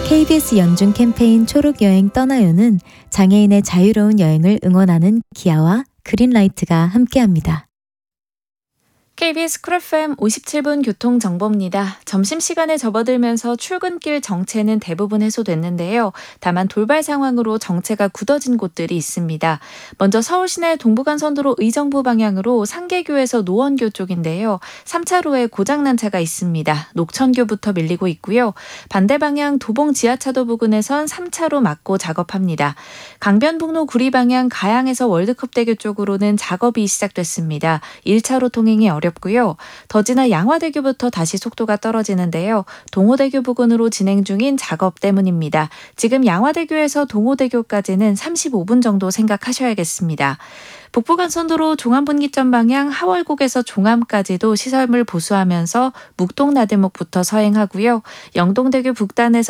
KBS 연중 캠페인 초록여행 떠나요는 장애인의 자유로운 여행을 응원하는 기아와 그린라이트가 함께합니다. KBS 쿨 FM 57분 교통정보입니다. 점심시간에 접어들면서 출근길 정체는 대부분 해소됐는데요. 다만 돌발 상황으로 정체가 굳어진 곳들이 있습니다. 먼저 서울시내 동부간선도로 의정부 방향으로 상계교에서 노원교 쪽인데요. 3차로에 고장난 차가 있습니다. 녹천교부터 밀리고 있고요. 반대 방향 도봉 지하차도 부근에선 3차로 막고 작업합니다. 강변북로 구리 방향 가양에서 월드컵대교 쪽으로는 작업이 시작됐습니다. 1차로 통행이 어렵습니다. 고요. 더 지나 양화대교부터 다시 속도가 떨어지는데요. 동호대교 부근으로 진행 중인 작업 때문입니다. 지금 양화대교에서 동호대교까지는 35분 정도 생각하셔야겠습니다. 북부간선도로 종암분기점 방향 하월곡에서 종암까지도 시설물 보수하면서 묵동나들목부터 서행하고요. 영동대교 북단에서